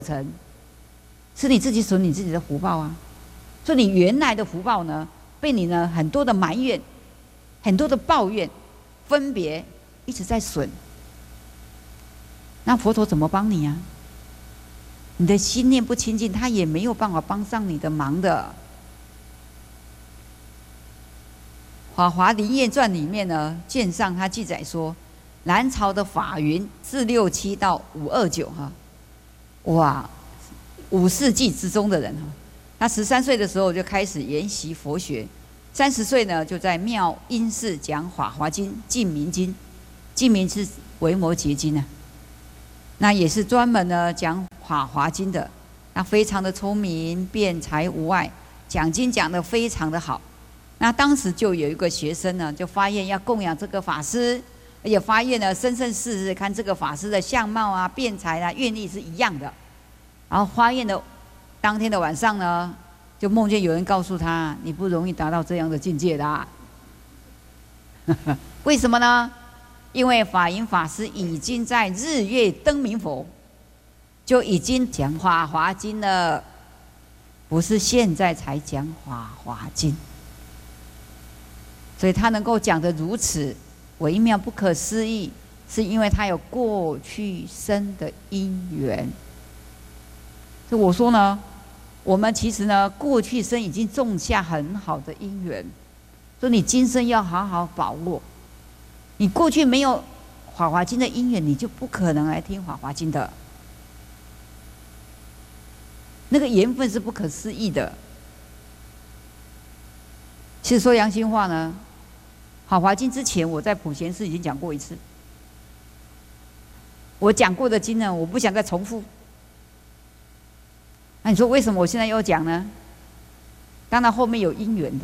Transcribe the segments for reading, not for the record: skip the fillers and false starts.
成，是你自己损你自己的福报啊。所以你原来的福报呢，被你呢很多的埋怨、很多的抱怨、分别，一直在损。那佛陀怎么帮你啊？你的心念不清净，他也没有办法帮上你的忙的。《法华林业传》里面呢，卷上他记载说，南朝的法云467到529哈，哇，5世纪之中的人哈，他13岁的时候就开始研习佛学，30岁呢就在妙音寺讲《法华经》《净明经》，净明是维摩诘经啊，那也是专门呢讲《法华经》的，那非常的聪明，辩才无碍，讲经讲得非常的好。那当时就有一个学生呢，就发愿要供养这个法师，而且发愿呢，生生世世看这个法师的相貌啊、辩才啊、愿力是一样的。然后发愿的当天的晚上呢，就梦见有人告诉他：“你不容易达到这样的境界的啊。”为什么呢？因为法云法师已经在日月灯明佛，就已经讲《法华经》了，不是现在才讲《法华经》。所以他能够讲得如此微妙不可思议，是因为他有过去生的因缘。所以我说呢，我们其实呢，过去生已经种下很好的因缘，所以你今生要好好把握。你过去没有《法华经》的因缘，你就不可能来听《法华经》的。那个缘分是不可思议的。其实说良心话呢，《法华经》之前我在普贤寺已经讲过一次，我讲过的经呢，我不想再重复。那你说为什么我现在又讲呢？当然后面有因缘的。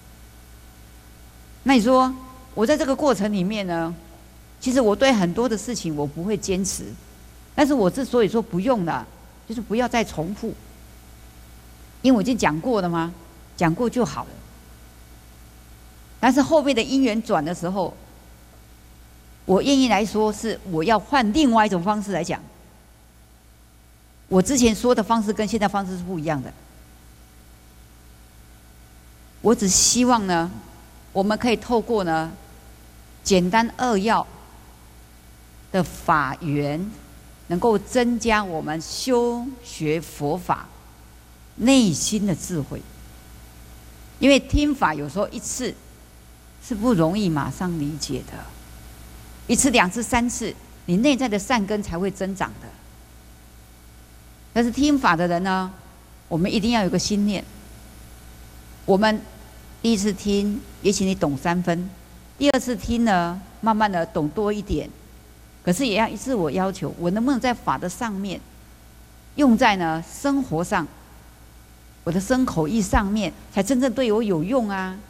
那你说我在这个过程里面呢，其实我对很多的事情我不会坚持，但是我之所以说不用了，就是不要再重复，因为我已经讲过了嘛，讲过就好了。但是后面的因缘转的时候，我愿意来说是我要换另外一种方式来讲。我之前说的方式跟现在方式是不一样的。我只希望呢，我们可以透过呢简单扼要的法缘，能够增加我们修学佛法内心的智慧。因为听法有时候一次是不容易马上理解的，一次、两次、三次，你内在的善根才会增长的。但是听法的人呢，我们一定要有个心念。我们第一次听，也许你懂3分；第二次听呢，慢慢的懂多一点。可是也要自我要求，我能不能在法的上面，用在呢生活上，我的身口意上面，才真正对我有用啊。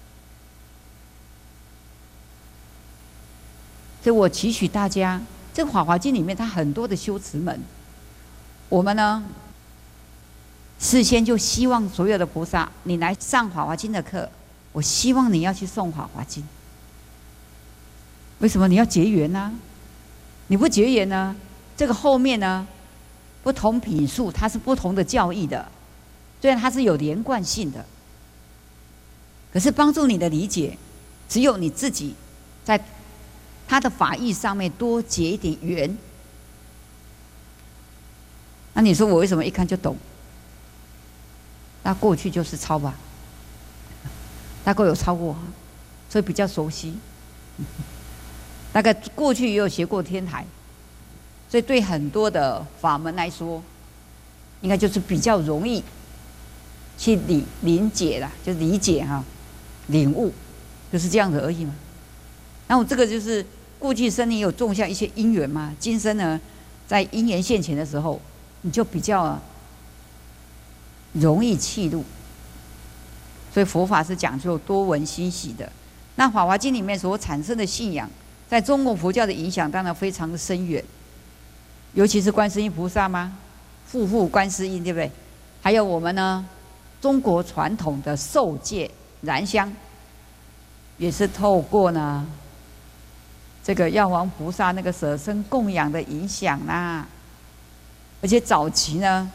所以我期许大家，这个《法华经》里面它很多的修持门，我们呢事先就希望所有的菩萨，你来上《法华经》的课，我希望你要去诵《法华经》。为什么？你要结缘啊！你不结缘呢，这个后面呢，不同品数它是不同的教义的，虽然它是有连贯性的，可是帮助你的理解，只有你自己在他的法义上面多结一点缘。那你说我为什么一看就懂？那过去就是抄吧，大概有抄过，所以比较熟悉。大概过去也有学过天台，所以对很多的法门来说，应该就是比较容易去理解啦，就理解哈，领悟，就是这样子而已嘛。然后这个就是过去生你有种下一些因缘嘛，今生呢，在因缘现前的时候，你就比较容易契入。所以佛法是讲究多闻欣喜的。那《法华经》里面所产生的信仰，在中国佛教的影响当然非常的深远，尤其是观世音菩萨嘛，护护观世音，对不对？还有我们呢，中国传统的受戒燃香，也是透过呢这个药王菩萨那个舍身供养的影响啦。 而且早期呢，